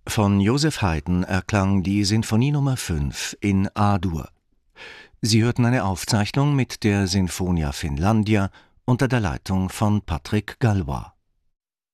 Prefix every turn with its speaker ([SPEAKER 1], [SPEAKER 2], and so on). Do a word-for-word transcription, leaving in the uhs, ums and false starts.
[SPEAKER 1] Von Joseph Haydn erklang die Sinfonie Nummer fünf in A-Dur. Sie hörten eine Aufzeichnung mit der Sinfonia Finlandia unter der Leitung von Patrick Gallois.